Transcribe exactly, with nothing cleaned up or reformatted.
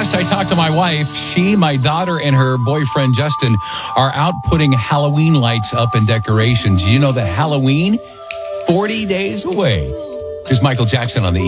Just I talked to my wife. She, my daughter, and her boyfriend Justin are out putting Halloween lights up and decorations. You know that Halloween, forty days away. Here's Michael Jackson on the